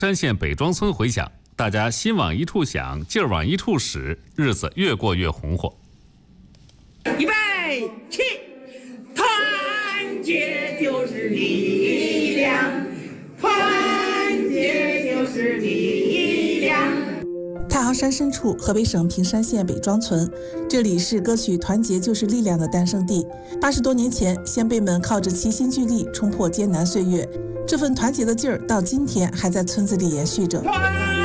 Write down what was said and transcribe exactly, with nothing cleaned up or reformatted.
山县北庄村回响，大家心往一处想，劲儿往一处使，日子越过越红火。 预备起，团结就是力量，团结就是力量。 太行山深处，河北省平山县北庄村，这里是歌曲《团结就是力量》的诞生地。八十多年前，先辈们靠着齐心聚力冲破艰难岁月，这份团结的劲儿到今天还在村子里延续着。